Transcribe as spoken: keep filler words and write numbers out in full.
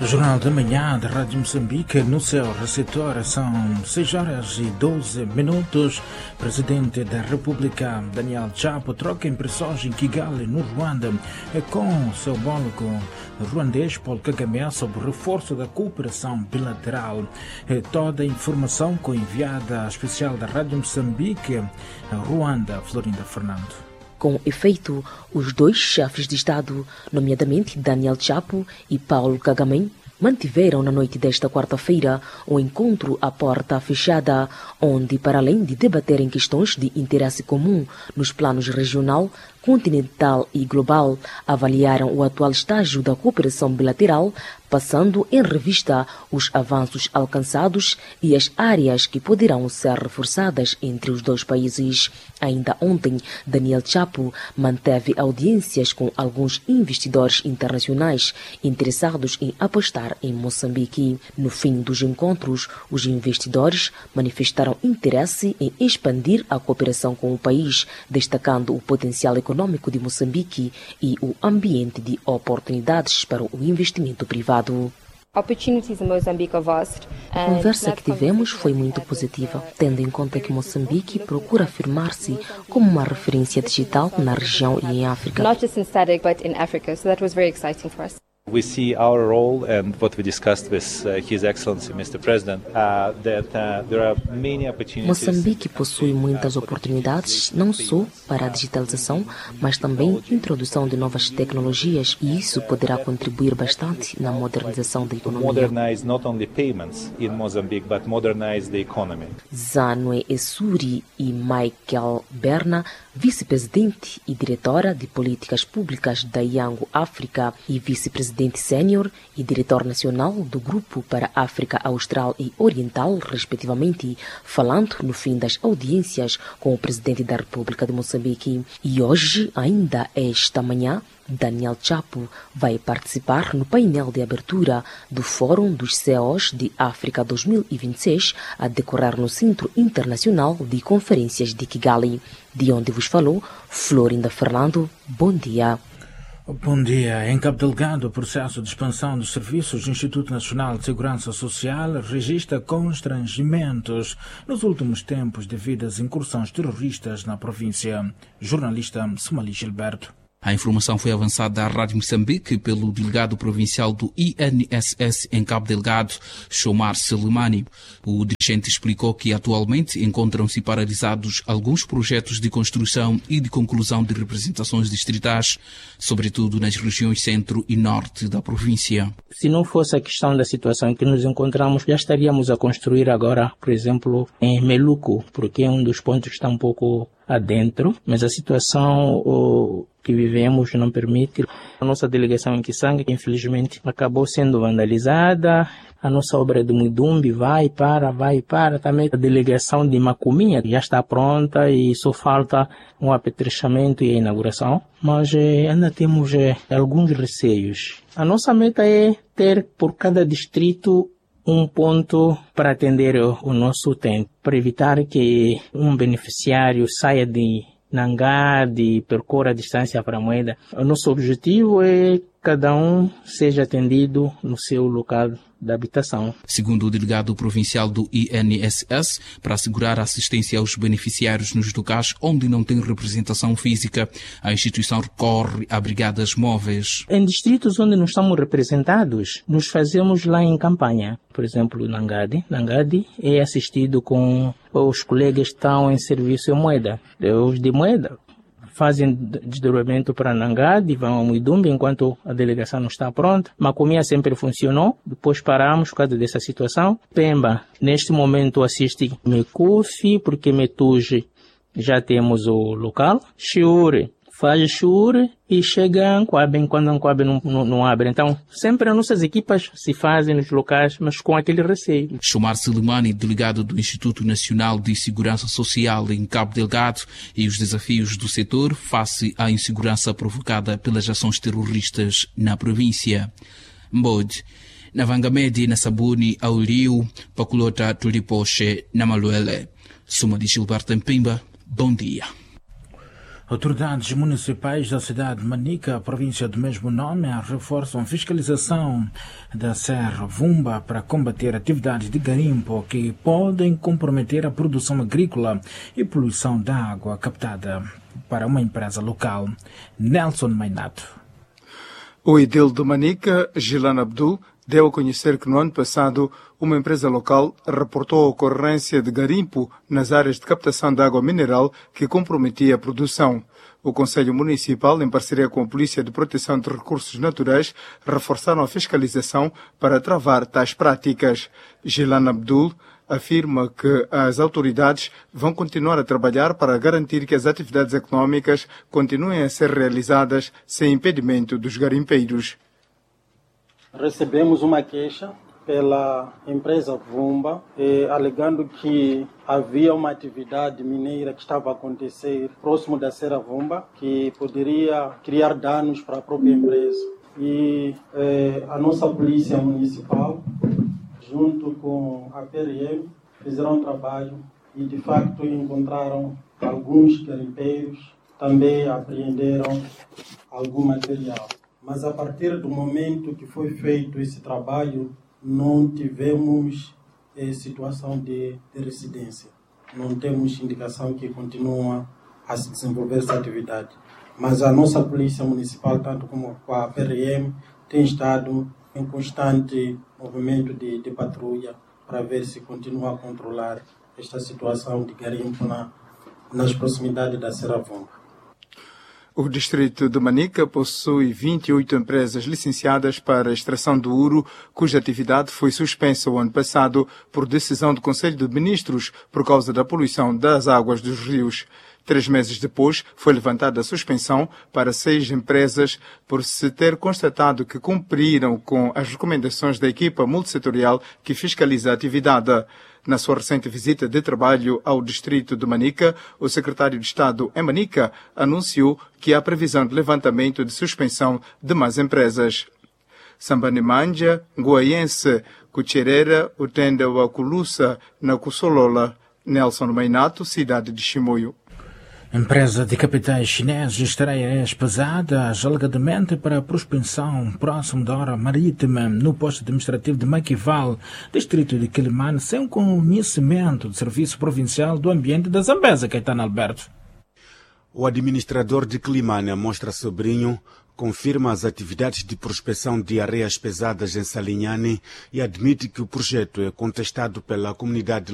Jornal da Manhã da Rádio Moçambique, no seu receptor, são seis horas e doze minutos. Presidente da República, Daniel Chapo, troca impressões em Kigali, no Ruanda, com seu homólogo ruandês, Paul Kagame, sobre o reforço da cooperação bilateral. Toda a informação com a enviada especial da Rádio Moçambique, Ruanda, Florinda Fernando. Com efeito, os dois chefes de Estado, nomeadamente Daniel Chapo e Paul Kagame, mantiveram na noite desta quarta-feira um encontro à porta fechada, onde, para além de debaterem questões de interesse comum nos planos regional, continental e global, avaliaram o atual estágio da cooperação bilateral, passando em revista os avanços alcançados e as áreas que poderão ser reforçadas entre os dois países. Ainda ontem, Daniel Chapo manteve audiências com alguns investidores internacionais interessados em apostar em Moçambique. No fim dos encontros, os investidores manifestaram interesse em expandir a cooperação com o país, destacando o potencial econômico de Moçambique e o ambiente de oportunidades para o investimento privado. A conversa que tivemos foi muito positiva, tendo em conta que Moçambique procura afirmar-se como uma referência digital na região e em África. We see our role and what we discussed with uh, His Excellency Mister President uh, that uh, there are many opportunities. Moçambique possui muitas oportunidades, não só para a digitalização, mas também introdução de novas tecnologias, e isso poderá contribuir bastante na modernização da economia. Modernize not only payments in Mozambique, but modernize the economy. Zanue Essuri e Michael Berna, vice-presidente e diretora de políticas públicas da Yango África e vice-presidente Presidente sênior e diretor nacional do Grupo para a África Austral e Oriental, respectivamente, falando no fim das audiências com o Presidente da República de Moçambique. E hoje, ainda esta manhã, Daniel Chapo vai participar no painel de abertura do Fórum dos C E Os de África dois mil e vinte e seis, a decorrer no Centro Internacional de Conferências de Kigali. De onde vos falou, Florinda Fernando. Bom dia. Bom dia. Em Cabo Delgado, o processo de expansão dos serviços do Instituto Nacional de Segurança Social registra constrangimentos nos últimos tempos devido às incursões terroristas na província. Jornalista Somali Gilberto. A informação foi avançada à Rádio Moçambique pelo delegado provincial do I N S S em Cabo Delgado, Shomar Selimani. O dirigente explicou que atualmente encontram-se paralisados alguns projetos de construção e de conclusão de representações distritais, sobretudo nas regiões centro e norte da província. Se não fosse a questão da situação em que nos encontramos, já estaríamos a construir agora, por exemplo, em Meluco, porque é um dos pontos que está um pouco adentro, mas a situação o, que vivemos não permite. A nossa delegação em Kisanga, que infelizmente acabou sendo vandalizada. A nossa obra de Mudumbi vai para, vai para. Também a delegação de Macuminha já está pronta e só falta um apetrechamento e a inauguração. Mas eh, ainda temos eh, alguns receios. A nossa meta é ter por cada distrito um ponto para atender o, o nosso utente, para evitar que um beneficiário saia de Nangade e percorra a distância para a Moeda. O nosso objetivo é cada um seja atendido no seu local da habitação. Segundo o delegado provincial do I N S S, para assegurar a assistência aos beneficiários nos locais onde não tem representação física, a instituição recorre a brigadas móveis. Em distritos onde não estamos representados, nos fazemos lá em campanha. Por exemplo, Nangade. Nangade é assistido com os colegas que estão em serviço em Moeda. Os de Moeda fazem desdobramento para Nangade, vão a Muidumbi enquanto a delegação não está pronta. Macomia sempre funcionou, depois paramos por causa dessa situação. Pemba, neste momento assiste Mecufi, porque Metuge já temos o local. Chiure faz Chiure e chega a Ancoabe quando Ancoabe não, não, não abre. Então, sempre as nossas equipas se fazem nos locais, mas com aquele receio. Shomar Selimani, delegado do Instituto Nacional de Segurança Social em Cabo Delgado, e os desafios do setor face à insegurança provocada pelas ações terroristas na província. Mbode, na Vangamedi, na Sabuni, ao Rio, Paculota, Tulipoche, na Maluele. Suma de Gilberto Mpimba, bom dia. Autoridades municipais da cidade de Manica, província do mesmo nome, reforçam a fiscalização da Serra Vumba para combater atividades de garimpo que podem comprometer a produção agrícola e poluição da água captada para uma empresa local. Nelson Mainato. O edil de Manica, Gilan Abdul, deu a conhecer que no ano passado uma empresa local reportou a ocorrência de garimpo nas áreas de captação de água mineral que comprometia a produção. O Conselho Municipal, em parceria com a Polícia de Proteção de Recursos Naturais, reforçaram a fiscalização para travar tais práticas. Gilan Abdul afirma que as autoridades vão continuar a trabalhar para garantir que as atividades econômicas continuem a ser realizadas sem impedimento dos garimpeiros. Recebemos uma queixa pela empresa Vumba, eh, alegando que havia uma atividade mineira que estava a acontecer próximo da Serra Vumba, que poderia criar danos para a própria empresa. E eh, a nossa polícia municipal, junto com a P R M, fizeram um trabalho e, de facto, encontraram alguns garimpeiros, também apreenderam algum material. Mas a partir do momento que foi feito esse trabalho, não tivemos eh, situação de, de residência. Não temos indicação que continua a se desenvolver essa atividade. Mas a nossa Polícia Municipal, tanto como com a P R M, tem estado em constante movimento de, de patrulha para ver se continua a controlar esta situação de garimpo na, nas proximidades da Serra Vumba. O distrito de Manica possui vinte e oito empresas licenciadas para a extração do ouro, cuja atividade foi suspensa o ano passado por decisão do Conselho de Ministros por causa da poluição das águas dos rios. Três meses depois, foi levantada a suspensão para seis empresas por se ter constatado que cumpriram com as recomendações da equipa multissetorial que fiscaliza a atividade. Na sua recente visita de trabalho ao distrito de Manica, o secretário de Estado em Manica anunciou que há previsão de levantamento de suspensão de mais empresas. Sambanimanja, Goiense, Cucherera, Utenda Wakulusa, na Kusolola. Nelson Mainato, cidade de Chimoio. Empresa de capitais chineses estreia pesadas alegadamente para a prospecção próximo da hora marítima no posto administrativo de Maquival, distrito de Quilimane, sem o conhecimento do Serviço Provincial do Ambiente da Zambesa, Caetano Alberto. O administrador de Quilimane, Mostra Sobrinho, confirma as atividades de prospecção de areias pesadas em Salinhane e admite que o projeto é contestado pela comunidade